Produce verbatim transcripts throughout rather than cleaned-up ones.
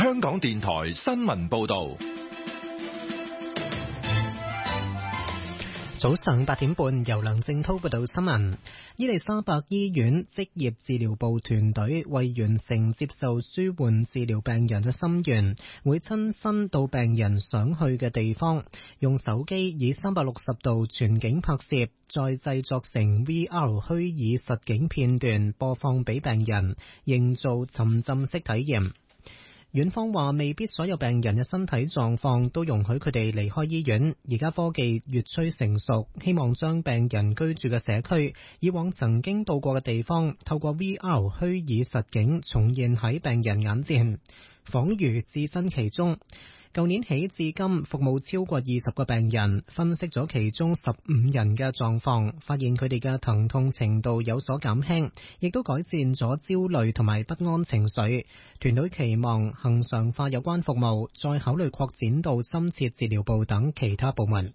香港電台新聞報道。 早上八點半，由梁正濤報道新聞。伊利沙伯醫院職業治療部團隊為完成接受舒緩治療病人嘅心願，會親身到病人想去嘅地方，用手機以三百六十度全景拍攝，再製作成 V R 虛擬實景片段播放俾病人，營造沉浸式體驗。院方話未必所有病人嘅身體狀況都容許佢哋離開醫院，而家科技越趨成熟，希望將病人居住嘅社區、以往曾經到過嘅地方，透過 V R 虛擬實景重現喺病人眼前，仿如置身其中。舊年起至今服務超過二十個病人，分析咗其中十五人嘅狀況，發現佢哋嘅疼痛程度有所減輕，亦都改善咗焦慮同埋不安情緒。團隊期望恆常化有關服務，再考慮擴展到深切治療部等其他部門。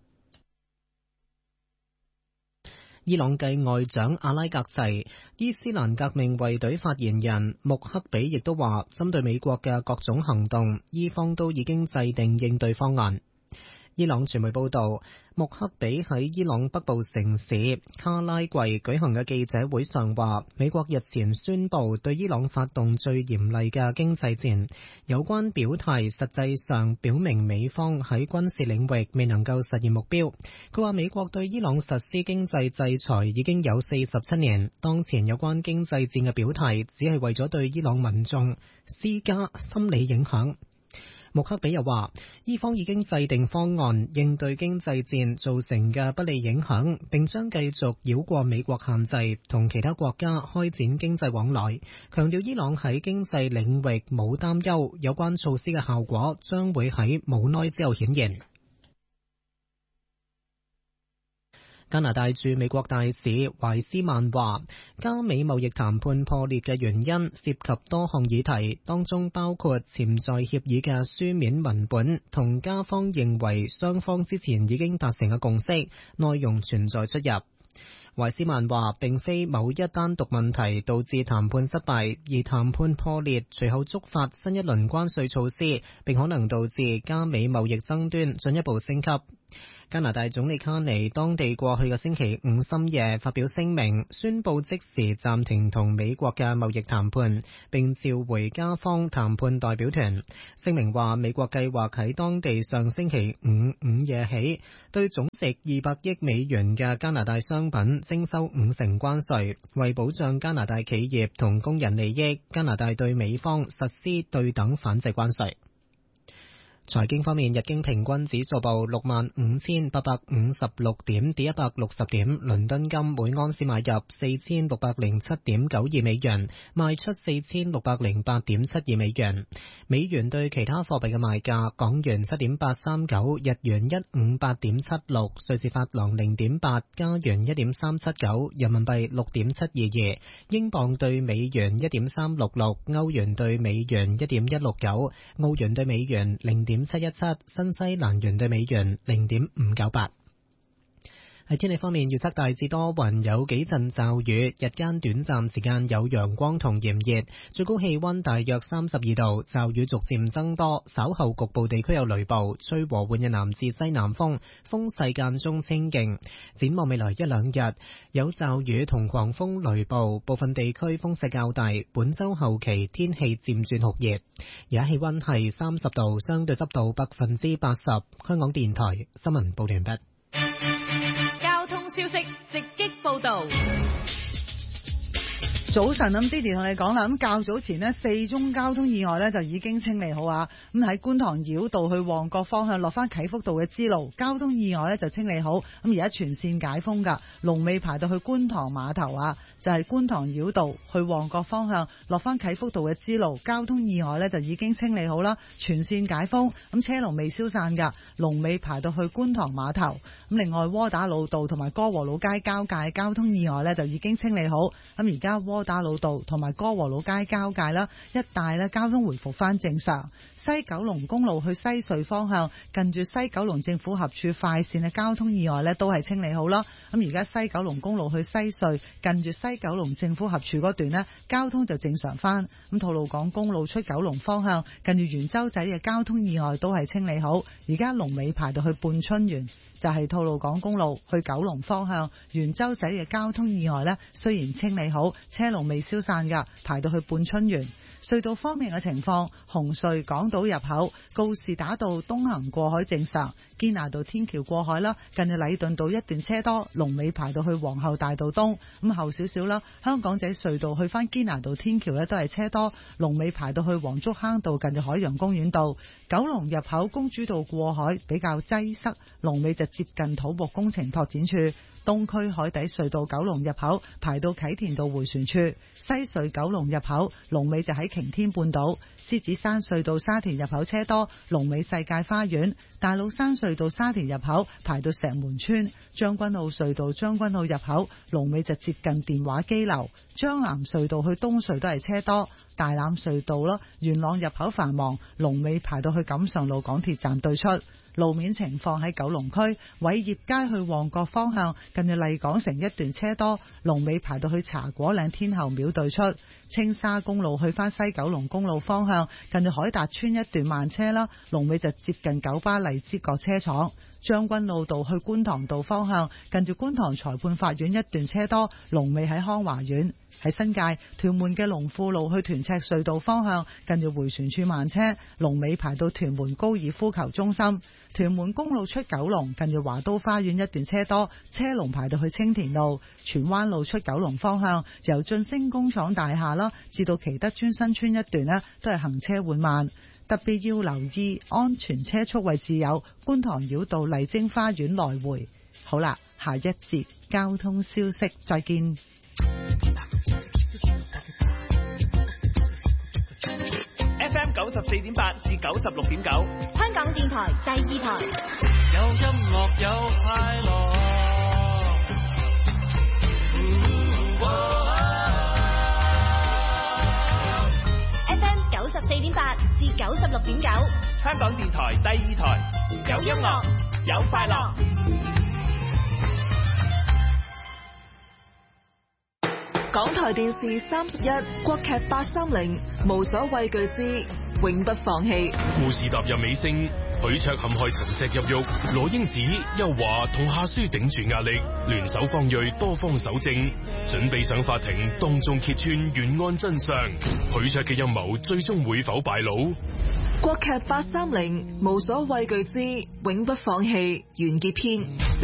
伊朗繼外長阿拉格齊，伊斯蘭革命衛隊發言人穆克比亦都話，針對美國嘅各種行動，伊方都已經制定應對方案。伊朗傳媒報道，穆克比喺伊朗北部城市卡拉季舉行嘅記者會上話，美國日前宣布對伊朗發動最嚴厲嘅經濟戰，有關表態實際上表明美方喺軍事領域未能夠實現目標。佢話美國對伊朗實施經濟制裁已經有四十七年，當前有關經濟戰嘅表態只係為咗對伊朗民眾施加心理影響。穆克比又話，伊方已經制定方案應對經濟戰造成嘅不利影響，並將繼續繞過美國限制，同其他國家開展經濟往來，強調伊朗喺經濟領域冇擔憂，有關措施嘅效果將會喺冇耐之後顯現。加拿大駐美國大使懷斯曼話，加美貿易談判破裂嘅原因涉及多項議題，當中包括潛在協議嘅書面文本同加方認為雙方之前已經達成嘅共識，內容存在出入。懷斯曼話，並非某一單獨問題導致談判失敗，而談判破裂隨後觸發新一輪關稅措施，並可能導致加美貿易爭端進一步升級。加拿大總理卡尼當地過去嘅星期五深夜發表聲明，宣布即時暫停同美國嘅貿易談判，並召回加方談判代表團。聲明話，美國計劃喺當地上星期五午夜起，對總值二百億美元嘅加拿大商品徵收五成關稅，為保障加拿大企業同工人利益，加拿大對美方實施對等反制關稅。財經方面，日經平均指數報六萬五千八百五十六點，跌一百六十點。倫敦金每盎司買入四千六百零七點九二美元，賣出四千六百零八點七二美元。美元對其他貨幣嘅賣價：港元七點八三九，日元一五八點七六，瑞士法郎零點八，加元一點三七九，人民幣六點七二二，英鎊對美元一點三六六，歐元對美元一點一六九，澳元對美元零點七一七，新西蘭元對美元零點五九八。喺天氣方面，預測大致多雲，有幾陣驟雨，日間短暫時間有陽光同炎熱，最高氣溫大約三十二度，驟雨逐漸增多，稍後局部地區有雷暴，吹和緩嘅南至西南風，風勢間中清勁。展望未來一兩日，有驟雨同狂風雷暴，部分地區風勢較大，本週後期天氣漸轉酷熱。而家氣溫係三十度，相對濕度百分之八十。香港電台新聞報完畢。 消息直擊報道。 早晨，咁 Didi 同你講啦，咁較早前呢，四宗交通意外呢就已經清理好啊。咁喺觀塘繞道去旺角方向落翻啟福道嘅支路，交通意外呢就清理好，咁而家全線解封噶，龍尾排到去觀塘碼頭啊，就係、是、觀塘繞道去旺角方向落翻啟福道嘅支路，交通意外呢就已經清理好啦，全線解封，咁車龍未消散噶，龍尾排到去觀塘碼頭。咁另外窩打老道同埋歌和老街交界交通意外呢就已經清理好，咁而家窩窩打老道同埋歌和老街交界啦，一帶咧交通回復翻正常。西九龍公路去西隧方向，近住西九龍政府合署快線嘅交通意外咧都係清理好啦。咁而家西九龍公路去西隧，近住西九龍政府合署嗰段咧，交通就正常翻。咁吐露港公路出九龍方向，近住圓洲仔嘅交通意外都係清理好。而家龍尾排到去半春園，就係吐露港公路去九龍方向，圓洲仔嘅交通意外咧，雖然清理好，車龍未消散噶，排到去半春園。隧道方面嘅情況，紅隧港島入口告士打道東行過海正常，堅拿道天橋過海啦，近住禮頓道一段車多，龍尾排到去皇后大道東。咁後少少啦，香港仔隧道去翻堅拿道天橋咧都係車多，龍尾排到去黃竹坑道近住海洋公園道。九龍入口公主道過海比較擠塞，龍尾就接近土木工程拓展處。東區海底隧道九龍入口排到啟田道迴旋處，西隧九龍入口龍尾就喺擎天半島。獅子山隧道沙田入口車多，龍尾世界花園。大老山隧道沙田入口排到石門村。將軍澳隧道將軍澳入口龍尾就接近電話機樓。將南隧道去東隧都係車多，大欖隧道咯，元朗入口繁忙，龍尾排到去錦上路港鐵站對出。路面情況喺九龍區偉業街去旺角方向，近住麗港城一段車多，龍尾排到去茶果嶺天后廟對出。青沙公路去翻西九龍公路方向，近住海達村一段慢車啦，龍尾就接近九巴荔枝角車廠。將軍澳道去觀塘道方向，近住觀塘裁判法院一段車多，龍尾喺康華苑。喺新界屯門嘅龍富路去屯赤隧道方向，近住迴旋處慢車，龍尾排到屯門高爾夫球中心。屯門公路出九龍，近住華都花園一段車多，車龍排到去青田路。荃灣路出九龍方向，由晉升工廠大廈啦至到奇德邨新村一段呢，都係行車緩慢。特別要留意安全車速位置有觀塘繞道麗晶花園來回。好啦，下一節交通消息再見。 F M 九十四點八至九十六點九， 香港電台第二台。 有音樂有快樂。 F M 九十四點八至九十六點九， 香港電台第二台，有音樂有快樂。 港台電視三十一，國劇八三零，無所畏懼之永不放棄。 故事踏入尾聲，許卓陷害陳石入獄，羅英子、邱華同夏書頂住壓力，聯手方銳多方搜證，準備上法庭當眾揭穿原案真相。許卓嘅陰謀最終會否敗露？ 國劇八三零，無所畏懼之永不放棄完結篇。